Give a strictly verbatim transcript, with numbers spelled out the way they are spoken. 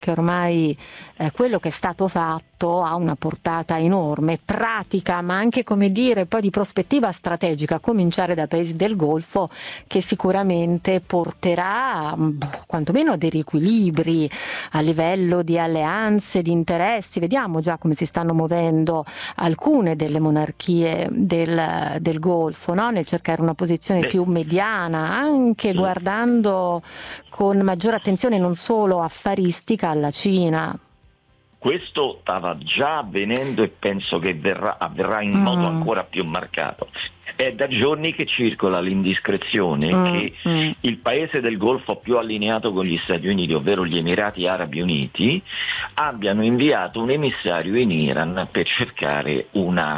che ormai eh, quello che è stato fatto ha una portata enorme, pratica, ma anche, come dire, poi di prospettiva strategica, a cominciare dai paesi del Golfo, che sicuramente porterà boh, quantomeno a dei riequilibri a livello di alleanze, di interessi. Vediamo già come si stanno muovendo alcune delle monarchie del, del Golfo, no? Nel cercare una posizione Beh, più mediana, anche sì. guardando con maggiore attenzione non solo affaristica alla Cina. Questo stava già avvenendo e penso che verrà, avverrà in modo Mm, ancora più marcato. È da giorni che circola l'indiscrezione mm, che mm. il paese del Golfo più allineato con gli Stati Uniti, ovvero gli Emirati Arabi Uniti, abbiano inviato un emissario in Iran per cercare una